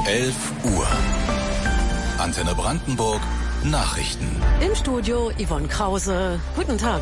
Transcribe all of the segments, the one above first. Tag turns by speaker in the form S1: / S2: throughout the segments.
S1: 11 Uhr. Antenne Brandenburg, Nachrichten.
S2: Im Studio Yvonne Krause. Guten Tag.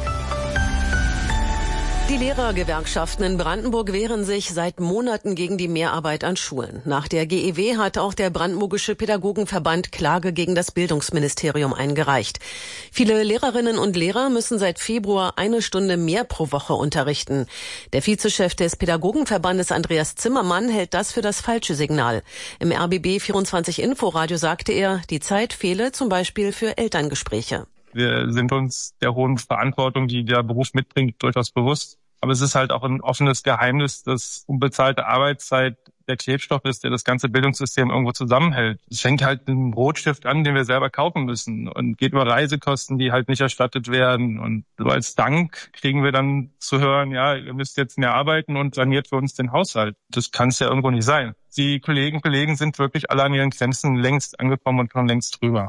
S2: Die Lehrergewerkschaften in Brandenburg wehren sich seit Monaten gegen die Mehrarbeit an Schulen. Nach der GEW hat auch der Brandenburgische Pädagogenverband Klage gegen das Bildungsministerium eingereicht. Viele Lehrerinnen und Lehrer müssen seit Februar 1 Stunde mehr pro Woche unterrichten. Der Vizechef des Pädagogenverbandes Andreas Zimmermann hält das für das falsche Signal. Im RBB 24 Inforadio sagte er, die Zeit fehle zum Beispiel für Elterngespräche.
S3: Wir sind uns der hohen Verantwortung, die der Beruf mitbringt, durchaus bewusst. Aber es ist halt auch ein offenes Geheimnis, dass unbezahlte Arbeitszeit der Klebstoff ist, der das ganze Bildungssystem irgendwo zusammenhält. Es fängt halt mit einem Rotstift an, den wir selber kaufen müssen und geht über Reisekosten, die halt nicht erstattet werden. Und so als Dank kriegen wir dann zu hören, ja, ihr müsst jetzt mehr arbeiten und saniert für uns den Haushalt. Das kann es ja irgendwo nicht sein. Die Kolleginnen und Kollegen sind wirklich alle an ihren Grenzen längst angekommen und schon längst drüber.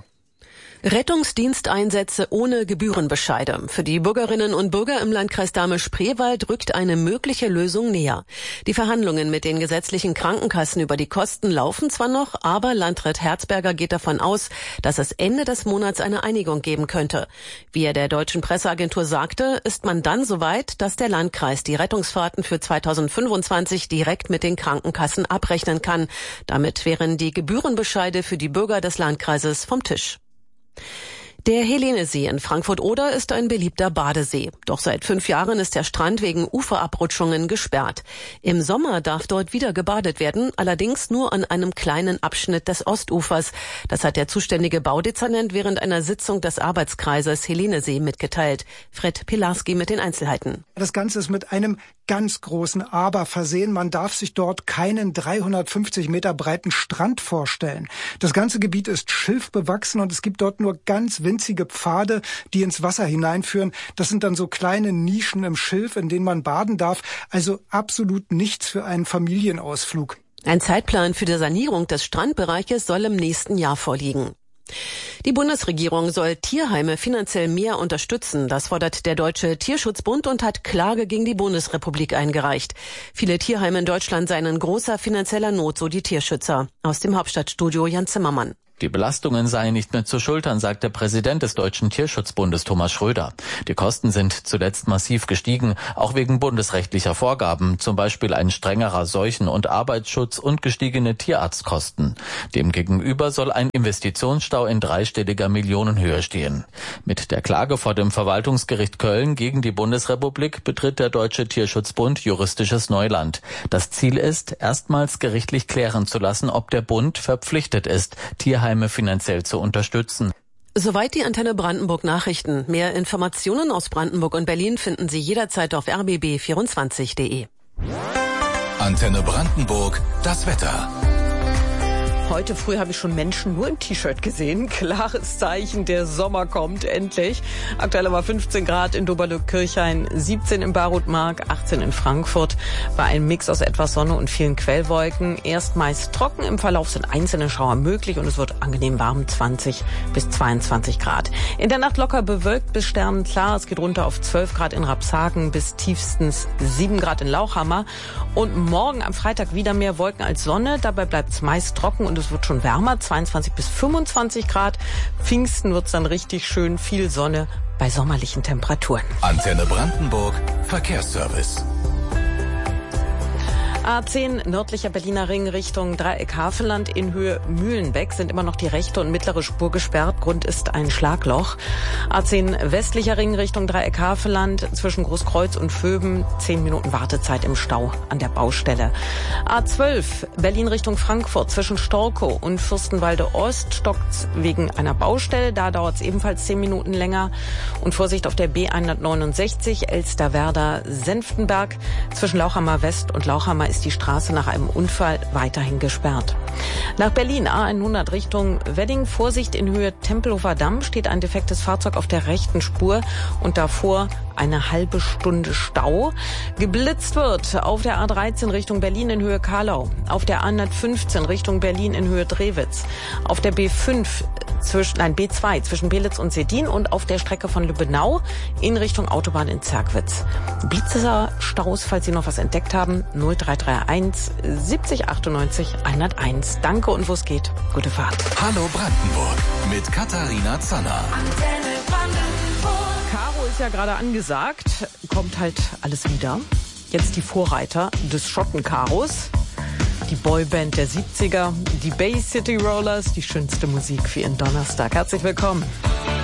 S2: Rettungsdiensteinsätze ohne Gebührenbescheide. Für die Bürgerinnen und Bürger im Landkreis Dahme-Spreewald rückt eine mögliche Lösung näher. Die Verhandlungen mit den gesetzlichen Krankenkassen über die Kosten laufen zwar noch, aber Landrat Herzberger geht davon aus, dass es Ende des Monats eine Einigung geben könnte. Wie er der deutschen Presseagentur sagte, ist man dann soweit, dass der Landkreis die Rettungsfahrten für 2025 direkt mit den Krankenkassen abrechnen kann. Damit wären die Gebührenbescheide für die Bürger des Landkreises vom Tisch. Der Helenesee in Frankfurt-Oder ist ein beliebter Badesee. Doch seit 5 Jahren ist der Strand wegen Uferabrutschungen gesperrt. Im Sommer darf dort wieder gebadet werden, allerdings nur an einem kleinen Abschnitt des Ostufers. Das hat der zuständige Baudezernent während einer Sitzung des Arbeitskreises Helenesee mitgeteilt. Fred Pilarski mit den Einzelheiten.
S4: Das Ganze ist mit einem ganz großen Aber versehen. Man darf sich dort keinen 350 Meter breiten Strand vorstellen. Das ganze Gebiet ist schilfbewachsen und es gibt dort nur ganz winzige Pfade, die ins Wasser hineinführen. Das sind dann so kleine Nischen im Schilf, in denen man baden darf. Also absolut nichts für einen Familienausflug.
S2: Ein Zeitplan für die Sanierung des Strandbereiches soll im nächsten Jahr vorliegen. Die Bundesregierung soll Tierheime finanziell mehr unterstützen. Das fordert der Deutsche Tierschutzbund und hat Klage gegen die Bundesrepublik eingereicht. Viele Tierheime in Deutschland seien in großer finanzieller Not, so die Tierschützer. Aus dem Hauptstadtstudio Jan Zimmermann.
S5: Die Belastungen seien nicht mehr zu schultern, sagt der Präsident des Deutschen Tierschutzbundes Thomas Schröder. Die Kosten sind zuletzt massiv gestiegen, auch wegen bundesrechtlicher Vorgaben, zum Beispiel ein strengerer Seuchen- und Arbeitsschutz und gestiegene Tierarztkosten. Demgegenüber soll ein Investitionsstau in dreistelliger Millionenhöhe stehen. Mit der Klage vor dem Verwaltungsgericht Köln gegen die Bundesrepublik betritt der Deutsche Tierschutzbund juristisches Neuland. Das Ziel ist, erstmals gerichtlich klären zu lassen, ob der Bund verpflichtet ist, Tierheime finanziell zu unterstützen.
S2: Soweit die Antenne Brandenburg Nachrichten. Mehr Informationen aus Brandenburg und Berlin finden Sie jederzeit auf rbb24.de.
S1: Antenne Brandenburg, das Wetter.
S6: Heute früh habe ich schon Menschen nur im T-Shirt gesehen. Klares Zeichen, der Sommer kommt endlich. Aktuell aber 15 Grad in Doberlück-Kirchhain, 17 in Barutmark, 18 in Frankfurt. Bei einem Mix aus etwas Sonne und vielen Quellwolken. Erst meist trocken, im Verlauf sind einzelne Schauer möglich und es wird angenehm warm, 20 bis 22 Grad. In der Nacht locker bewölkt bis sternenklar. Es geht runter auf 12 Grad in Rapshagen bis tiefstens 7 Grad in Lauchhammer. Und morgen am Freitag wieder mehr Wolken als Sonne. Dabei bleibt es meist trocken und es wird schon wärmer, 22 bis 25 Grad. Pfingsten wird es dann richtig schön, viel Sonne bei sommerlichen Temperaturen.
S1: Antenne Brandenburg, Verkehrsservice.
S6: A10 nördlicher Berliner Ring Richtung Dreieck Havelland in Höhe Mühlenbeck sind immer noch die rechte und mittlere Spur gesperrt. Grund ist ein Schlagloch. A10 westlicher Ring Richtung Dreieck Havelland zwischen Großkreuz und Vöben 10 Minuten Wartezeit im Stau an der Baustelle. A12 Berlin Richtung Frankfurt zwischen Storkow und Fürstenwalde Ost stockt's wegen einer Baustelle. Da dauert es ebenfalls 10 Minuten länger. Und Vorsicht auf der B169 Elsterwerda-Senftenberg zwischen Lauchhammer West und Lauchhammer ist die Straße nach einem Unfall weiterhin gesperrt. Nach Berlin A100 Richtung Wedding. Vorsicht in Höhe Tempelhofer Damm steht ein defektes Fahrzeug auf der rechten Spur und davor eine halbe Stunde Stau. Geblitzt wird auf der A13 Richtung Berlin in Höhe Karlau, auf der A115 Richtung Berlin in Höhe Drewitz, auf der B2 zwischen Belitz und Sedin und auf der Strecke von Lübbenau in Richtung Autobahn in Zerkwitz. Blitzerstaus, falls Sie noch was entdeckt haben, 0331 70 98 101. Danke. Danke und wo es geht, gute Fahrt.
S1: Hallo Brandenburg mit Katharina Zanner.
S6: Karo ist ja gerade angesagt, kommt halt alles wieder. Jetzt die Vorreiter des Schottenkaros, die Boyband der 70er, die Bay City Rollers, die schönste Musik für Ihren Donnerstag. Herzlich willkommen.